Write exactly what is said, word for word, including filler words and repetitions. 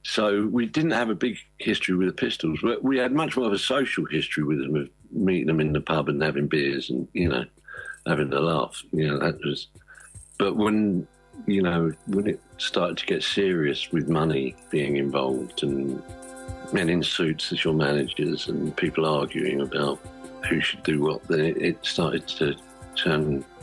So we didn't have a big history with the Pistols. But we had much more of a social history with them, of meeting them in the pub and having beers and, you know, having a laugh. You know, that was... But when, you know, when it started to get serious with money being involved and men in suits as your managers and people arguing about who should do what, then it, it started to turn